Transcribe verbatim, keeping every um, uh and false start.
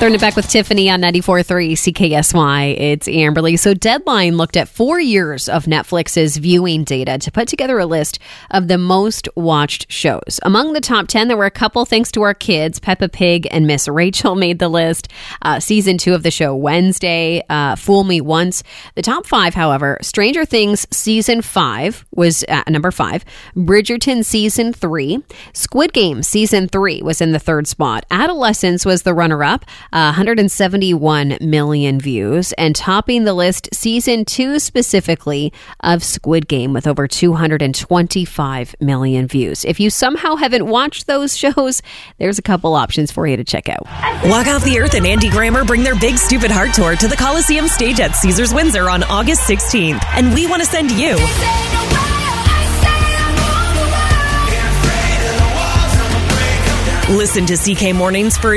Throwing it back with Tiffany on ninety-four point three C K S Y. It's Amberly. So Deadline looked at four years of Netflix's viewing data to put together a list of the most watched shows. Among the top ten, there were a couple thanks to our kids. Peppa Pig and Miss Rachel made the list. Uh, season two of the show Wednesday, uh, Fool Me Once. The top five, however, Stranger Things season five was at number five. Bridgerton season three. Squid Game season three was in the third spot. Adolescence was the runner-up. Uh, one hundred seventy-one million views, and topping the list, season two specifically of Squid Game with over two hundred twenty-five million views. If you somehow haven't watched those shows, there's a couple options for you to check out. Walk Off the Earth and Andy Grammer bring their Big Stupid Heart Tour to the Coliseum stage at Caesars Windsor on August sixteenth, and we want to send you Listen to C K Mornings for